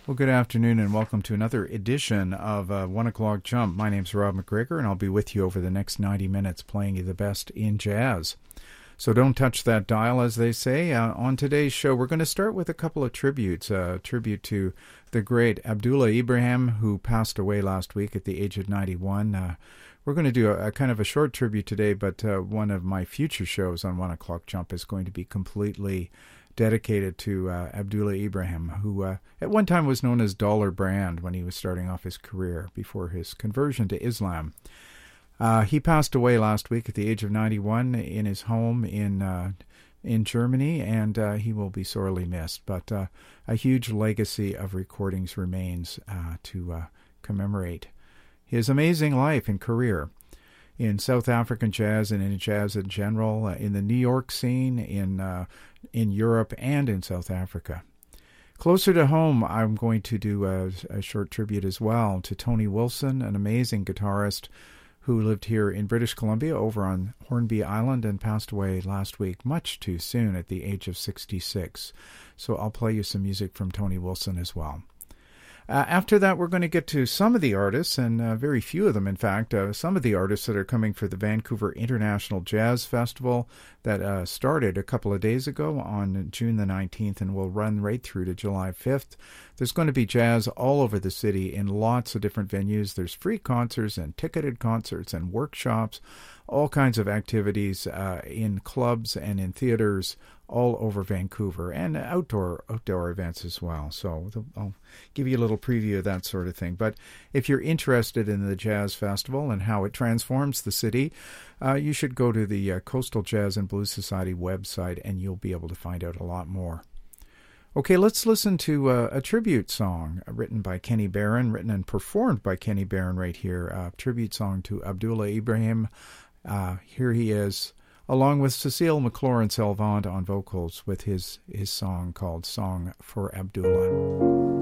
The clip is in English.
Well, good afternoon and welcome to another edition of 1 O'Clock Jump. My name's Rob McGregor and I'll be with you over the next 90 minutes playing you the best in jazz. So don't touch that dial, as they say. On today's show, we're going to start with a couple of tributes. A tribute to the great Abdullah Ibrahim, who passed away last week at the age of 91. We're going to do a kind of a short tribute today, but one of my future shows on 1 O'Clock Jump is going to be completely dedicated to Abdullah Ibrahim, who at one time was known as Dollar Brand when he was starting off his career before his conversion to Islam. He passed away last week at the age of 91 in his home in Germany, and he will be sorely missed. But a huge legacy of recordings remains to commemorate his amazing life and career in South African jazz and in jazz in general, in the New York scene, in Europe, and in South Africa. Closer to home, I'm going to do a short tribute as well to Tony Wilson, an amazing guitarist who lived here in British Columbia over on Hornby Island and passed away last week, much too soon at the age of 66. So I'll play you some music from Tony Wilson as well. After that, we're going to get to some of the artists, and very few of them, in fact, some of the artists that are coming for the Vancouver International Jazz Festival that started a couple of days ago on June the 19th and will run right through to July 5th. There's going to be jazz all over the city in lots of different venues. There's free concerts and ticketed concerts and workshops, all kinds of activities in clubs and in theaters all over Vancouver, and outdoor events as well. So I'll give you a little preview of that sort of thing. But if you're interested in the Jazz Festival and how it transforms the city, you should go to the Coastal Jazz and Blues Society website and you'll be able to find out a lot more. Okay, let's listen to a tribute song written by Kenny Barron, written and performed by Kenny Barron right here. A tribute song to Abdullah Ibrahim. Here he is, along with Cecile McLaurin-Salvant on vocals with his song called Song for Abdullah.